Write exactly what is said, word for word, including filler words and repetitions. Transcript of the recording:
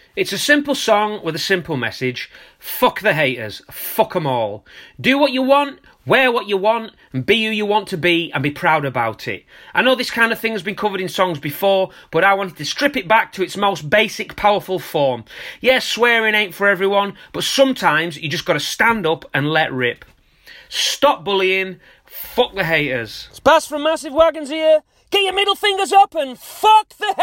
It's a simple song with a simple message. Fuck the haters. Fuck them all. Do what you want, wear what you want, and be who you want to be, and be proud about it. I know this kind of thing has been covered in songs before, but I wanted to strip it back to its most basic, powerful form. Yes, swearing ain't for everyone, but sometimes you just got to stand up and let rip. Stop bullying. Fuck the haters. It's Bass from Massive Wagons here. Get your middle fingers up and fuck the